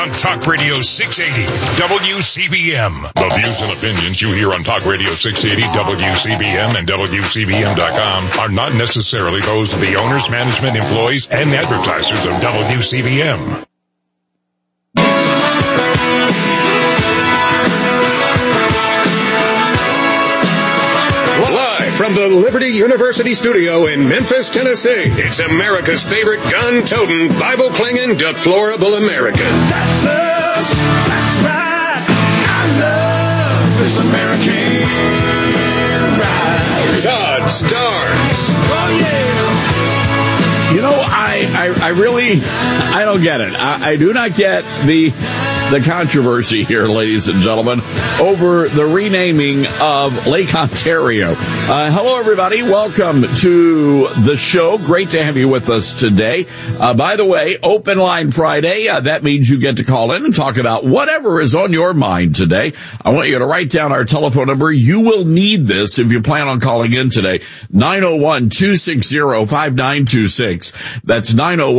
On Talk Radio 680 WCBM. The views and opinions you hear on Talk Radio 680 WCBM and WCBM.com are not necessarily those of the owners, management, employees, and advertisers of WCBM. Live from the Liberty University studio in Memphis, Tennessee, it's America's favorite gun-toting, Bible-clinging, deplorable American. That's us. That's right. I love this American ride. Todd Starnes. Oh, yeah. You know, I really, I don't get it. I do not get the controversy here, ladies and gentlemen, over the renaming of Lake Ontario. Hello, everybody. Welcome to the show. Great to have you with us today. By the way, Open Line Friday. That means you get to call in and talk about whatever is on your mind today. I want you to write down our telephone number. You will need this if you plan on calling in today. 901-260-5926. That's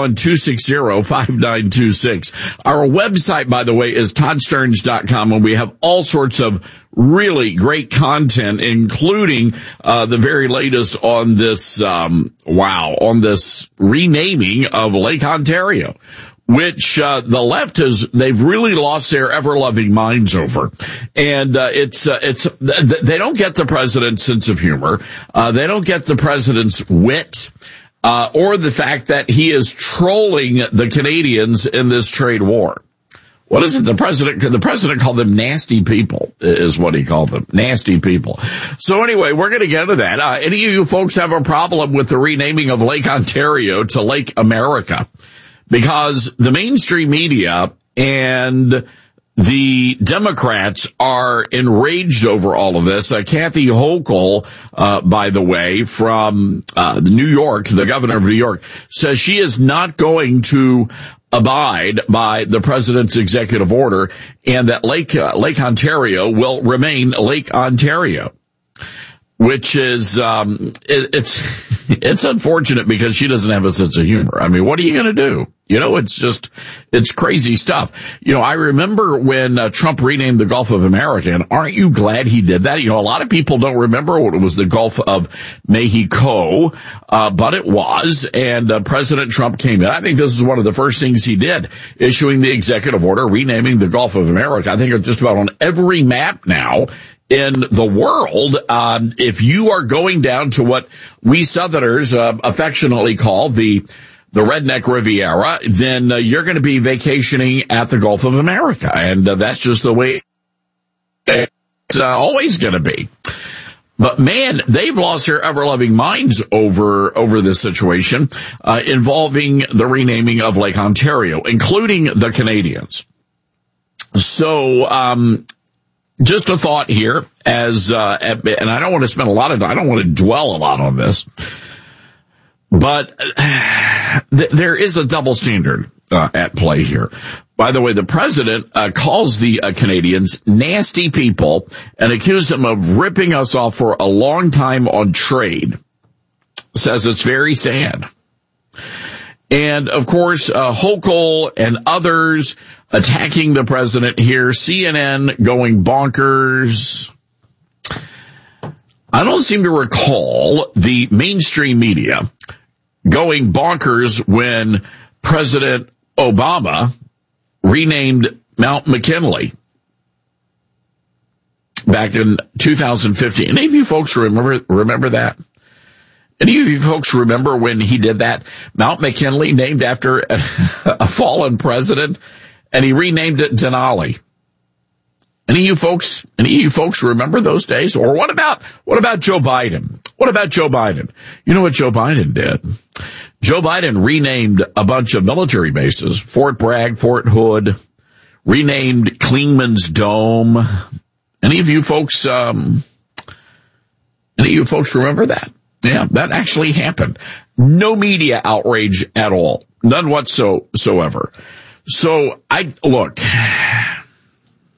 901-260-5926. Our website, by the way, is ToddStarnes.com, and we have all sorts of really great content, including the very latest on this on this renaming of Lake Ontario, which the left they've really lost their ever-loving minds over. And it's they don't get the president's sense of humor. They don't get the president's wit. Or the fact that he is trolling the Canadians in this trade war. What is it? The president called them nasty people, is what he called them. Nasty people. So anyway, we're going to get into that. Any of you folks have a problem with the renaming of Lake Ontario to Lake America? Because the mainstream media and the Democrats are enraged over all of this. Kathy Hochul, by the way, from New York, the governor of New York, says she is not going to abide by the president's executive order, and that Lake Ontario will remain Lake Ontario. Which is, it's unfortunate because she doesn't have a sense of humor. I mean, what are you going to do? You know, it's crazy stuff. You know, I remember when Trump renamed the Gulf of America, and aren't you glad he did that? You know, a lot of people don't remember when it was the Gulf of Mexico, but it was, and President Trump came in. I think this is one of the first things he did, issuing the executive order, renaming the Gulf of America. I think it's just about on every map now in the world. If you are going down to what we Southerners affectionately call the redneck Riviera, then you're going to be vacationing at the Gulf of America, and that's just the way it's always going to be. But man, they've lost their ever-loving minds over this situation involving the renaming of Lake Ontario, including the Canadians. So, just a thought here and I don't want to spend I don't want to dwell a lot on this, but there is a double standard at play here. By the way, the president calls the Canadians nasty people and accuses them of ripping us off for a long time on trade. Says it's very sad. And, of course, Hochul and others attacking the president here. CNN going bonkers. I don't seem to recall the mainstream media going bonkers when President Obama renamed Mount McKinley back in 2015. Any of you folks remember that? Any of you folks remember when he did that? Mount McKinley, named after a fallen president, and he renamed it Denali. Any of you folks remember those days? Or what about Joe Biden? What about Joe Biden? You know what Joe Biden did? Joe Biden renamed a bunch of military bases, Fort Bragg, Fort Hood, renamed Clingman's Dome. Any of you folks remember that? Yeah, that actually happened. No media outrage at all. None whatsoever. So look,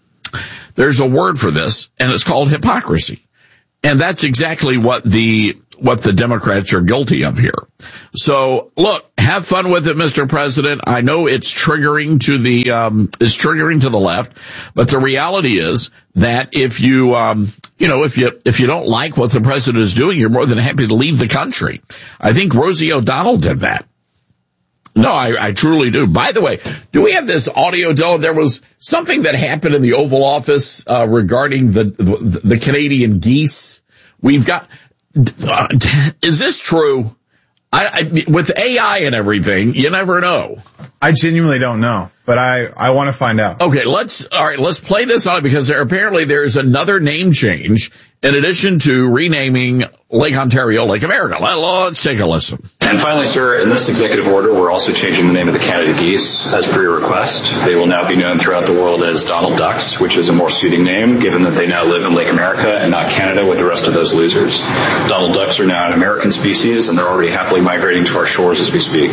there's a word for this, and it's called hypocrisy. And that's exactly what the what the Democrats are guilty of here. So look, have fun with it, Mr. President. I know it's triggering to the left, but the reality is that if you don't like what the president is doing, you're more than happy to leave the country. I think Rosie O'Donnell did that. No, I truly do. By the way, do we have this audio, Dylan? There was something that happened in the Oval Office regarding the Canadian geese. We've got. Is this true? With AI and everything, you never know. I genuinely don't know, but I want to find out. Okay, let's play this on because there's another name change in addition to renaming Lake Ontario Lake America. Let's take a listen. And finally, sir, in this executive order, we're also changing the name of the Canada geese as per your request. They will now be known throughout the world as Donald Ducks, which is a more suiting name given that they now live in Lake America and not Canada with the rest of those losers. Donald Ducks are now an American species and they're already happily migrating to our shores as we speak.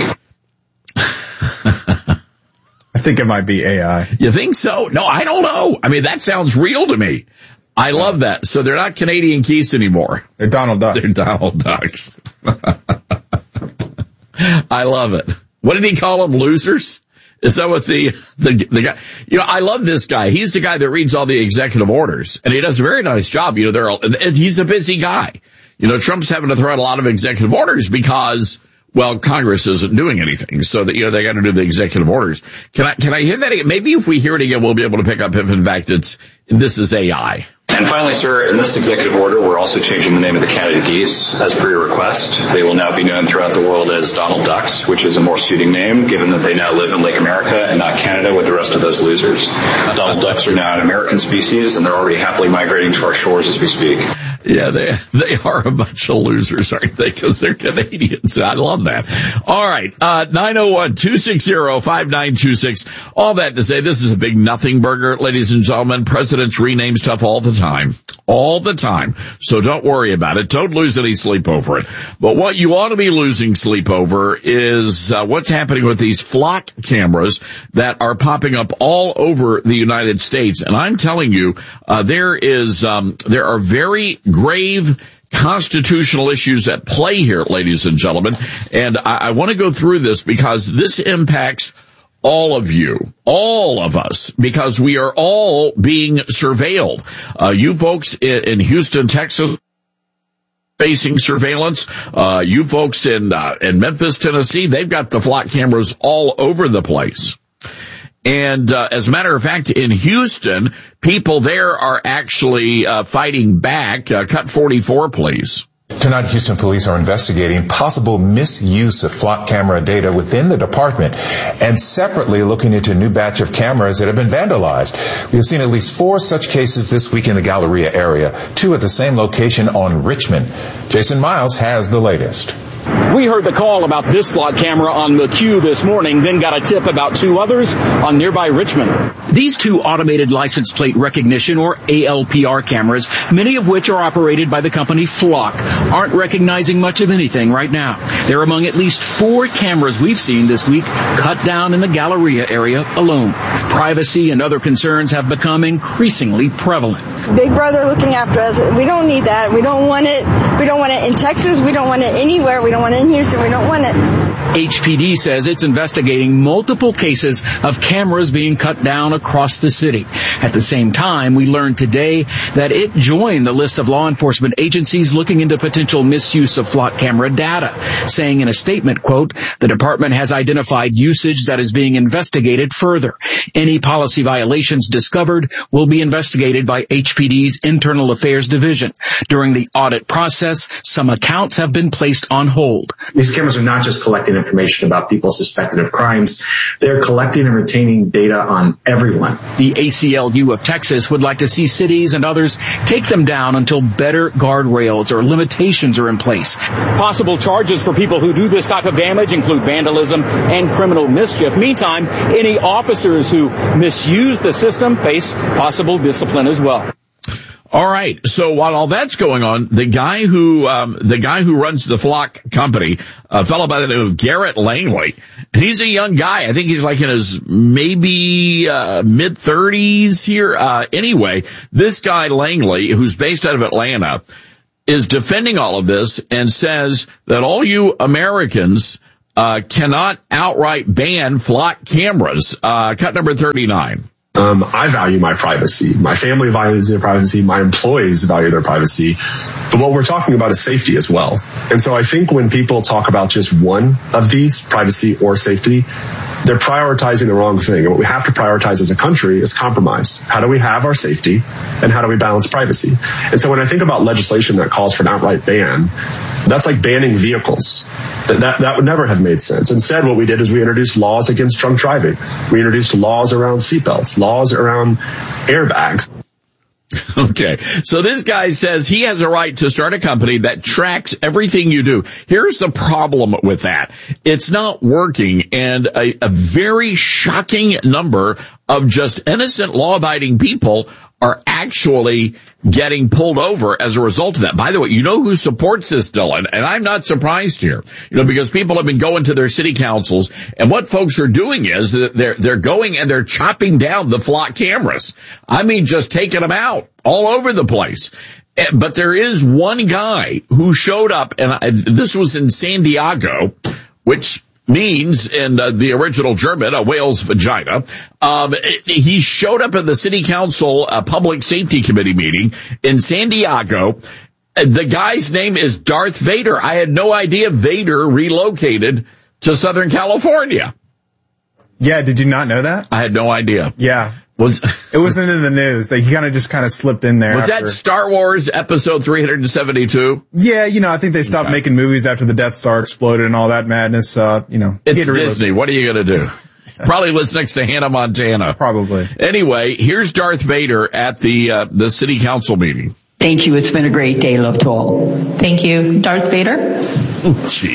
I think it might be AI. You think so? No, I don't know. I mean, that sounds real to me. I love that. So they're not Canadian geese anymore. They're Donald Ducks. They're Donald Ducks. I love it. What did he call them? Losers? Is that what the guy, I love this guy. He's the guy that reads all the executive orders and he does a very nice job. And he's a busy guy. Trump's having to throw out a lot of executive orders because, well, Congress isn't doing anything. So that, they got to do the executive orders. Can I hear that again? Maybe if we hear it again, we'll be able to pick up if in fact this is AI. And finally, sir, in this executive order, we're also changing the name of the Canada geese as per your request. They will now be known throughout the world as Donald Ducks, which is a more suiting name given that they now live in Lake America and not Canada with the rest of those losers. Donald Ducks are now an American species and they're already happily migrating to our shores as we speak. Yeah, they are a bunch of losers, aren't they? Because they're Canadians. I love that. All right. 901-260-5926. All that to say, this is a big nothing burger, ladies and gentlemen. Presidents rename stuff all the time. All the time. So don't worry about it. Don't lose any sleep over it. But what you ought to be losing sleep over is what's happening with these flock cameras that are popping up all over the United States. And I'm telling you, there are very grave constitutional issues at play here, ladies and gentlemen. And I want to go through this because this impacts all of you, all of us, because we are all being surveilled. You folks in Houston, Texas, facing surveillance. You folks in Memphis, Tennessee, they've got the flock cameras all over the place. And as a matter of fact, in Houston, people there are actually fighting back. Cut 44, please. Tonight, Houston police are investigating possible misuse of flock camera data within the department and separately looking into a new batch of cameras that have been vandalized. We have seen at least 4 such cases this week in the Galleria area, 2 at the same location on Richmond. Jason Miles has the latest. We heard the call about this flock camera on McHugh this morning, then got a tip about 2 others on nearby Richmond. These 2 automated license plate recognition, or ALPR cameras, many of which are operated by the company Flock, aren't recognizing much of anything right now. They're among at least 4 cameras we've seen this week cut down in the Galleria area alone. Privacy and other concerns have become increasingly prevalent. Big Brother looking after us. We don't need that. We don't want it. We don't want it in Texas. We don't want it anywhere. We don't want it in Houston. We don't want it. HPD says it's investigating multiple cases of cameras being cut down across the city. At the same time, we learned today that it joined the list of law enforcement agencies looking into potential misuse of flock camera data, saying in a statement, quote, the department has identified usage that is being investigated further. Any policy violations discovered will be investigated by HPD's Internal Affairs Division. During the audit process, some accounts have been placed on hold. These cameras are not just collecting information about people suspected of crimes. They're collecting and retaining data on everyone. The ACLU of Texas would like to see cities and others take them down until better guardrails or limitations are in place. Possible charges for people who do this type of damage include vandalism and criminal mischief. Meantime, any officers who misuse the system face possible discipline as well. All right. So while all that's going on, the guy who runs the Flock company, a fellow by the name of Garrett Langley, and he's a young guy. I think he's like in his maybe mid-30s here. Anyway, this guy Langley, who's based out of Atlanta, is defending all of this and says that all you Americans cannot outright ban flock cameras. Cut number 39. I value my privacy. My family values their privacy. My employees value their privacy. But what we're talking about is safety as well. And so I think when people talk about just one of these, privacy or safety, they're prioritizing the wrong thing. And what we have to prioritize as a country is compromise. How do we have our safety and how do we balance privacy? And so when I think about legislation that calls for an outright ban, that's like banning vehicles. That would never have made sense. Instead, what we did is we introduced laws against drunk driving. We introduced laws around seatbelts, laws around airbags. Okay. So this guy says he has a right to start a company that tracks everything you do. Here's the problem with that. It's not working, and a very shocking number of just innocent law-abiding people are actually getting pulled over as a result of that. By the way, you know who supports this, Dylan? And I'm not surprised here, because people have been going to their city councils, and what folks are doing is that they're going and they're chopping down the flock cameras. I mean, just taking them out all over the place. But there is one guy who showed up, and this was in San Diego, which means in the original German, a whale's vagina. He showed up at the city council public safety committee meeting in San Diego. The guy's name is Darth Vader. I had no idea Vader relocated to Southern California. Yeah, did you not know that? I had no idea. Yeah. It wasn't in the news. He kind of slipped in there. Was that Star Wars episode 372? Yeah, I think they stopped making movies after the Death Star exploded and all that madness. It's Disney. What are you going to do? Probably lives next to Hannah Montana. Probably. Anyway, here's Darth Vader at the city council meeting. Thank you. It's been a great day. Love to all. Thank you. Darth Vader? Gee.